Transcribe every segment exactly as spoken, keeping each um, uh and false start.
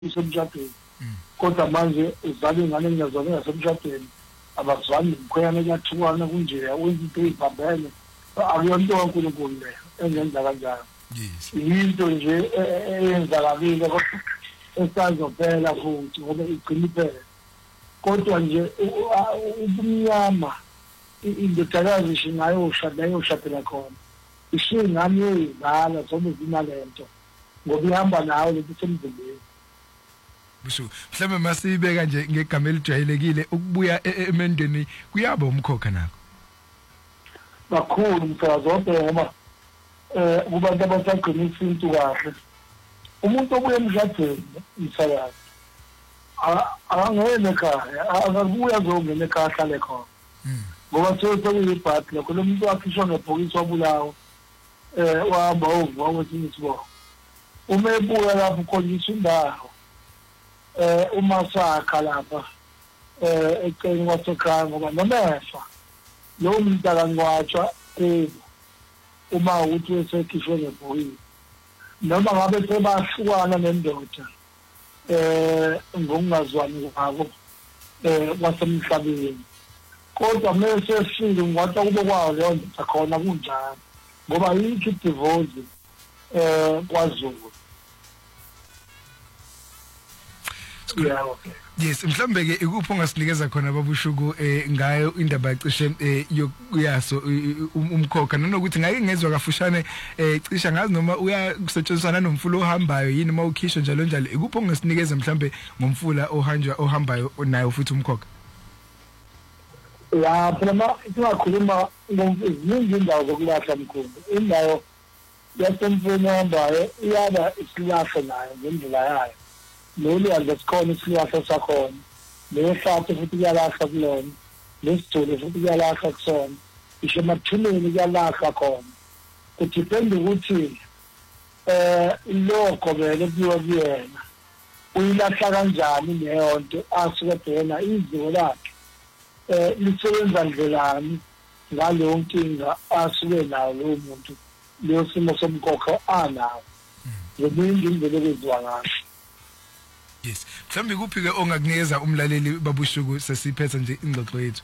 isemshadweni kodwa manje uzale ingane engazalwe ngasemshadweni abazwani umkhweyana eyathukwana kunje wenza into ezibambene akuyonto kaNkulunkulu leyo engenza kanjalo into nje eyenzakalile kodwa esazophela futhi ngoba igcina iphela kodwa nje ubumnyama indodakazi ishingayo ushada yoshadela khona ishingane yezala zobe zinalento ngoba ihamba nawe lethi semzimbeni. Busho mhlawumbe masibeka nje ngegama elijwayelekile ukubuya emendweni kuyaba umkhokha nakho kakhulu msazodwa ngoba eh kubantu abasagcina isintu kahle umuntu obuye emshadweni umsakazi angene ekhaya akabuya zongena ekhaya ahlale khona ngoba sekuyibattle lokho lo muntu wakhishwa ngebhokisi wabulawo eh wahamba uvuka wesinye isibo uma ebuya lapho khonisa indawo eh uma sakha lapha eh eceni kwasekhaya ngoba nomefa lo muntu akangcwatshwa eh uma uthi esekhishwe ngebhokisi noma ngabe sebahlukana nendoda eh ngokungazwani kwabo eh kwasemhlabeni kodwa mase sifike ngwathi kube kwawo leyo nto khona kunjani ngoba yithi divorce eh kwaZulu. Yeah, okay. Yes, mhlambe ke ikuphi ongasinikeza khona babushuku eh ngayo indaba yacishe eh yokuyaso umkhokha nanokuthi ngake ngezwe kafushane eh cisha ngazi noma uyakusetshenziswa nomfula ohambayo yini mawukhishwa njalo njalo ikuphi ongasinikeza mhlambe ngomfula ohanjwa ohambayo nayo futhi umkhokha. Ya phela singakhuluma ngomfuzi indawo zokulahla mkhulu indawo yasemfuni ohambayo iyaba isilahla nayo ngendlela yayo lolu andesikhona isilahla sakhona lehlathi futhi kuyalahla kulona lesithole futhi kuyalahla kusona isho emathuneni kuyalahla khona kudepende ukuthi eh lokho vele kuyiwa kuyena uyilahla kanjani leyo nto asuke ebhena iziko lakhe eh lisebenza ndlelani ngaleyo nkinga asuke nayo lo muntu leyo simo somkhokha anawo yobingi indlela eziwa ngayo. Yes, mhlambe kuphi ke ongakunikeza umlaleli babushuku sesiphetha nje ingxoxo yethu.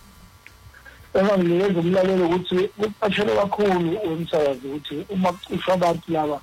Enganginikeza umlaleli ukuthi kuqashele kakhulu umsakazi ukuthi uma kucishwa abantu laba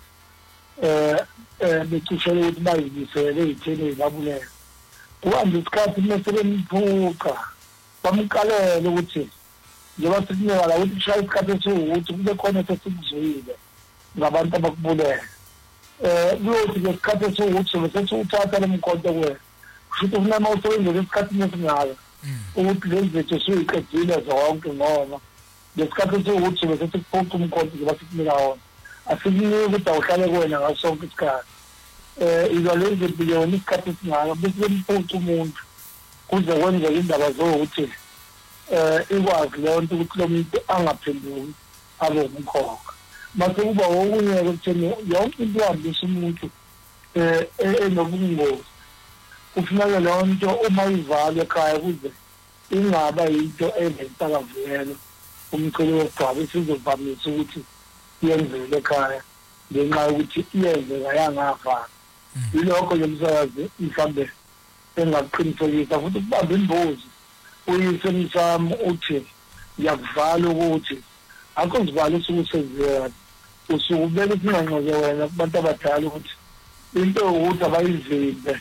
eh eh becishele ukuthi bayibisele izithene ezabuleka. Kuhamba isikhathi mase bemphuka bamkalele ukuthi njengoba sikunika la ukuthi kushaya isikhathi esiwukuthi kube khona sesikuzwile ngabantu abakubuleka. eh kuyothi ngesikhathi esiwukuthi bese uthatha lemkhonto kuwe futhi ufuna usebenze lesikhathi nesingaka ukuthi lenzethu siyiqedile zonke ngoba ngesikhathi esiwukuthi bese sikuphuca umkhonto njengoba sikunika wona asikunike ukuthi awuhlale kuwena ngaso sonke isikhathi eh izalenze billion isikhathi esingaka bese mphuca umuntu kuze kwenzeke indaba zokuthi eh ikwazi leyo nto ukuthi lo muntu angaphenduki abe umkhokha mase kuba okunye ukuthi yonke into yambisa umuntu eh enobungozi kufuneka leyo nto uma ivalwe ekhaya kuze ingaba into ezenhlakavelo umcelo wogaba sizovamisa ukuthi yenzele ekhaya ngenxa yokuthi iyenzeka yangafana yilokho nje umsakazi mhlambe engaqinisekisa futhi kubamba imbuzi uyise umsamo uthi yakuvala ukuthi akuzivalisa ukuthi senziwa usukubeka isinqonqoze wena kubantu abadala ukuthi into ukuthi abayivimbe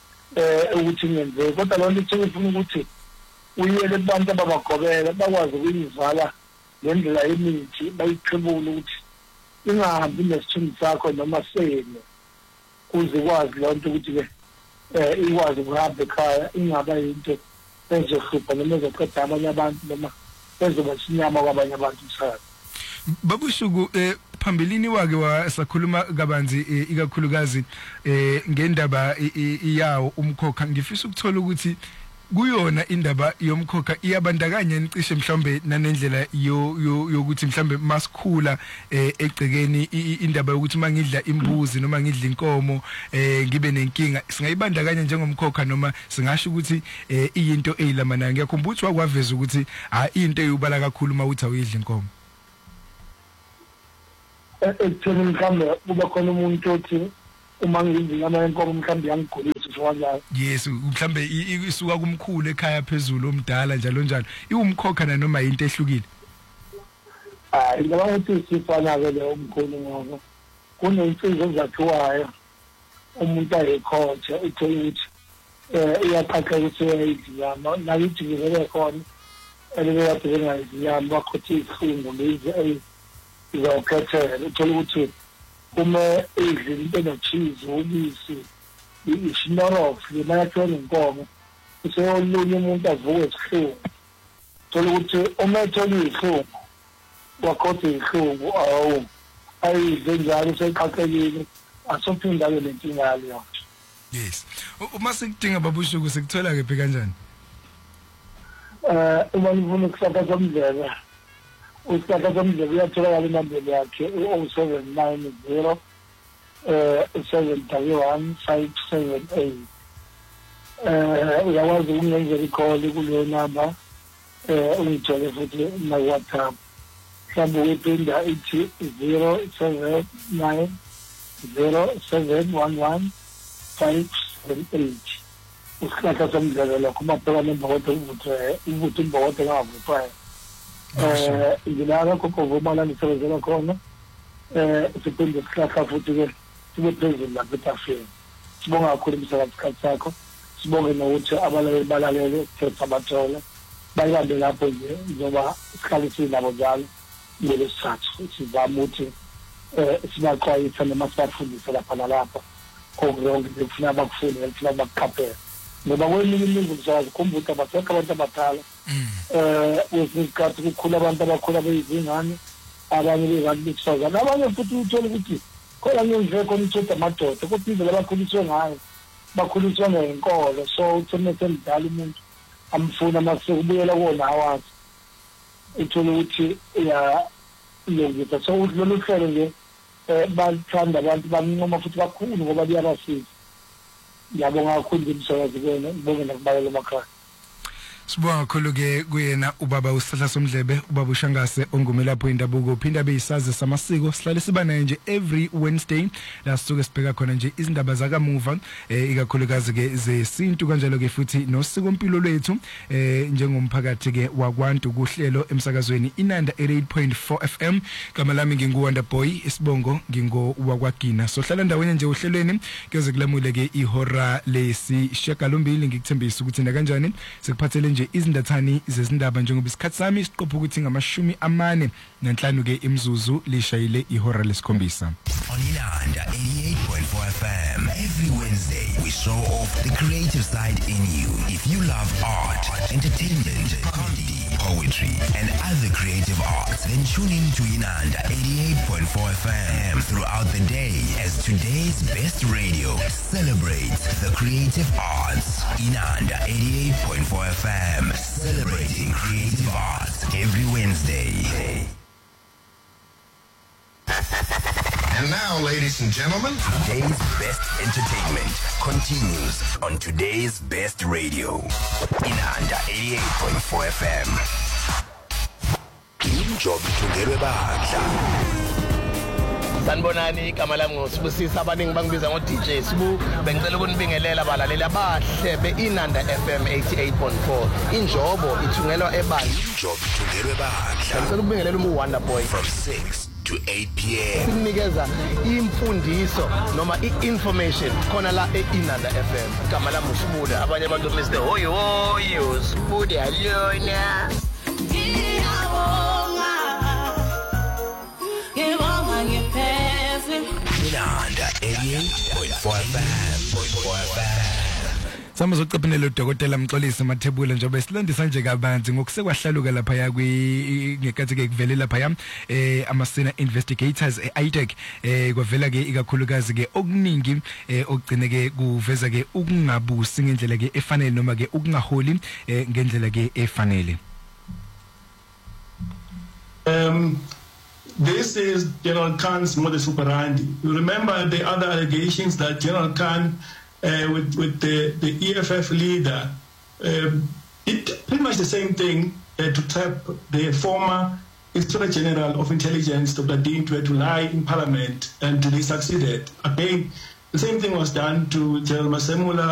eh ukuthi ngenzeke kodwa loo nto ithekufuna ukuthi uyele kubantu ababagobela bakwazi ukuyivala ngendlela yemithi bayiqhebule ukuthi ingahambi nesithunzi sakho noma sene kuze kwazi loo nto ukuthi-ke eh ikwazi ukuhamba ekhaya ingaba yinto ezohlupha noma ezoqeda abanye abantu noma ezoba sinyama kwabanye abantu msakazi. Babushuku eh phambilini wake wasakhuluma kabanzi ikakhulukazi eh ngendaba iyawo umkhokha ngifisa ukuthola ukuthi kuyona indaba yomkhokha iyabandakanya nicishe mhlambe nanendlela yokuthi mhlambe masikhula egcekeni indaba yokuthi mangidla imbuzi noma ngidla inkomo eh ngibe nenkinga singayibandakanya njengomkhokha noma singasho ukuthi iyinto eyilamanayo ngiyakhumbula ukuthi wakwaveza ukuthi ha into eyubala kakhulu mawuthi awuyidla inkomo. Ekutheni mhlawumbe kuba khona umuntu othi uma ngizinyama yenkomo mhlambe yangigulisa njalo. Yes, mhlambe isuka kumkhulu ekhaya phezulu omdala njalo njalo. Iwumkhokha na noma into ehlukile. Ah, ngicabanga ukuthi sifana ke le omkhulu ngoba kunensizwe ezakhiwayo umuntu ayikhotsha uthola ukuthi eh iyaqhaqa ukuthi izinyama nayithi ngivele khona elibekade izinyama bakhothi ifungo lezi izokhathela uthola ukuthi uma idle into enocheese ubisi ishinorof lemayathola inkomo useyolunye umuntu avuke esihlungu uthola ukuthi uma ethola ihlungu wakhotha ihlungu awu ayidle njalo seqhaqekile asophinda ke lenkinga leyo. Yes, uma sikudinga babushuku sikuthola ke kanjani? Eh uma ngifuna ukusaka somdlebe usaka somdlebe uyatholakala inambeli yakhe u seven nine zero eh seven one five seven eight. Eh uyakwazi ukungenzela i-call kuleyo number eh ungithole futhi na WhatsApp mhlawumbe uyiphinda ithi zero seven nine zero seven one one five seven eight. Usikhathi somdlalo lokho mabheka nembokodo ukuthi ukuthi imbokodo engavuthayo eh ngilala kokho vumala nisebenzela khona eh siphinde sihlahla futhi ke sibe phezulu lapha etafeni. Sibonga kakhulu umsebenzi sakho, sibonge nokuthi abalaleli balalele khetha bathola bayande lapho nje njengoba sikhalisile nabo njalo ngelesithathu sizama ukuthi eh sibaxwayisa noma sibafundise lapha nalapha konke ngifuna bakufune ngifuna bakukhaphela ngoba kweminye imizi uzazi kumbuka abasekho abantu abadala eh wesikhathi kukhula abantu abakhula beyizingane abanye bebantu besifazane abanye futhi uthola ukuthi khona ngendlela khona uthola amadoda kodwa indlela abakhuliswe ngayo bakhuliswa ngenkolo so uthome semdala umuntu amfuna masekubuyela kona awazi uthola ukuthi ya lengisa so lolu hlelo nje eh bathanda abantu baminqoma futhi kakhulu ngoba biyabasiza. Ngiyabonga kakhulu umsebenzi wenu ngibonge nokubalela emakhaya. Sibonga kakhulu ke kuyena ubaba uSihla Somdlebe ubaba uShangase ongumelapho indabuko uphinda beyisazi samasiko sihlale siba naye nje every Wednesday la sisuke sibheka khona nje izindaba zakamuva eh ikakhulukazi ke zesintu kanjalo ke futhi nosiko impilo lwethu eh njengomphakathi ke wakwantu kuhlelo emsakazweni Inanda eighty-eight point four F M kama lami nginguWonder Boy isibongo ngingo wakwagina so hlala ndaweni nje uhlelweni kuze kulamule ke ihora lesi shekalombili ngikuthembisa ukuthi na kanjani sikuphathele nje izindathani zezindaba njengoba isikhathi sami siqopha ukuthi ngamashumi amane nanhlanu ke imzuzu lishayile ihora lesikhombisa. On Inanda eighty-eight point four F M every Wednesday we show off the creative side in you. If you love art, entertainment, comedy, poetry and other creative arts, then tune in to Inanda eighty-eight point four F M throughout the day as today's best radio celebrates the creative arts. Inanda eighty-eight point four F M celebrating creative arts every Wednesday. And now, ladies and gentlemen, Today's best entertainment continues on today's best radio. Inanda eighty-eight point four F M. Injobi Tungelwe Badla. Sanibonani igama lami ngosibusisa abaningi bangibiza ngo D J Sibu bengicela ukunibingelela abalaleli abahle beInanda F M eighty-eight point four injobo ithungelwa ebandla Injobi Tungelwe Badla. ngicela ukubingelela uWonder Boy From six to eight P M. sinikeza imfundiso noma i-information khona la eInanda F M igama lami uSibude abanye abantu Mister Hoyo Hoyo Sibude alona Inanda eighty-eight point four F M. Sama zoqaphenela uDokotela Mxolisi Mathebula njengoba silandisa nje kabanzi ngokusekwahlaluka lapha ya kwi ngekathi ke kuvele lapha ya eh amasena investigators e-I D E C eh kwavela ke ikakhulukazi ke okuningi eh ogcine ke kuveza ke ukungabusi ngendlela ke efanele noma ke ukungaholi eh ngendlela ke efanele. Um This is General Khan's modus operandi. You remember the other allegations that General Khan, uh, with, with the, the E F F leader, um, did pretty much the same thing uh, to trap the former Inspector General of Intelligence, Doctor Dean, to, to lie in Parliament, and they succeeded. Again, The same thing was done to General Masemula